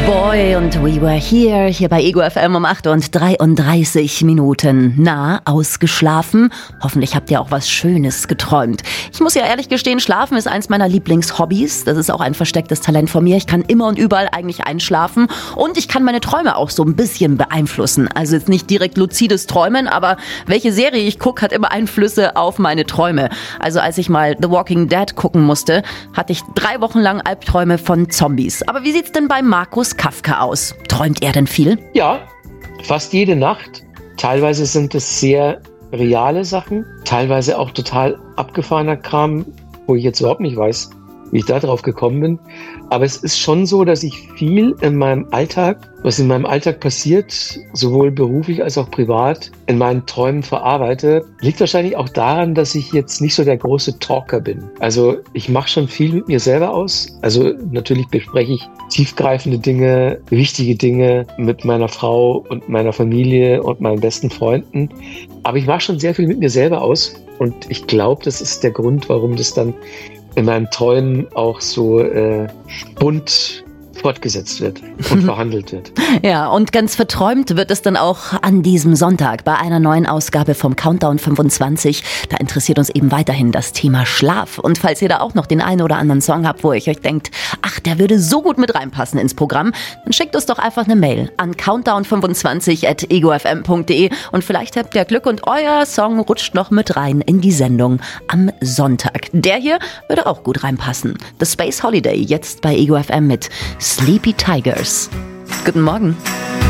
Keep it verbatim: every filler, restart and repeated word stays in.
Boy und We Were Here, hier bei Ego F M um acht und dreiunddreißig Minuten. Na, ausgeschlafen? Hoffentlich habt ihr auch was Schönes geträumt. Ich muss ja ehrlich gestehen, Schlafen ist eins meiner Lieblingshobbys. Das ist auch ein verstecktes Talent von mir. Ich kann immer und überall eigentlich einschlafen und ich kann meine Träume auch so ein bisschen beeinflussen. Also jetzt nicht direkt luzides Träumen, aber welche Serie ich gucke, hat immer Einflüsse auf meine Träume. Also als ich mal The Walking Dead gucken musste, hatte ich drei Wochen lang Albträume von Zombies. Aber wie sieht's denn bei Markus Kafka aus? Träumt er denn viel? Ja, fast jede Nacht. Teilweise sind es sehr reale Sachen, teilweise auch total abgefahrener Kram, wo ich jetzt überhaupt nicht weiß, wie ich da drauf gekommen bin. Aber es ist schon so, dass ich viel in meinem Alltag, was in meinem Alltag passiert, sowohl beruflich als auch privat, in meinen Träumen verarbeite. Liegt wahrscheinlich auch daran, dass ich jetzt nicht so der große Talker bin. Also ich mache schon viel mit mir selber aus. Also natürlich bespreche ich tiefgreifende Dinge, wichtige Dinge mit meiner Frau und meiner Familie und meinen besten Freunden. Aber ich mache schon sehr viel mit mir selber aus. Und ich glaube, das ist der Grund, warum das dann in meinen Träumen auch so äh, bunt fortgesetzt wird und verhandelt wird. Ja, und ganz verträumt wird es dann auch an diesem Sonntag bei einer neuen Ausgabe vom Countdown fünfundzwanzig. Da interessiert uns eben weiterhin das Thema Schlaf. Und falls ihr da auch noch den einen oder anderen Song habt, wo ihr euch denkt, ach, der würde so gut mit reinpassen ins Programm, dann schickt uns doch einfach eine Mail an countdown fünfundzwanzig at ego f m punkt d e und vielleicht habt ihr Glück und euer Song rutscht noch mit rein in die Sendung am Sonntag. Der hier würde auch gut reinpassen. The Space Holiday, jetzt bei Ego F M mit Sleepy Tigers. Guten Morgen.